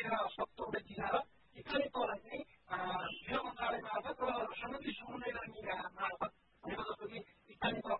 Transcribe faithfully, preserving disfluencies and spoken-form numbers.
तेह्र सप्तवटा जिल्ला र इकाइ तहलाई चाहिँ गृह मन्त्रालय मार्फत र समिति समन्वय निकाय मार्फत भनेको जस्तो कि इकाइ तह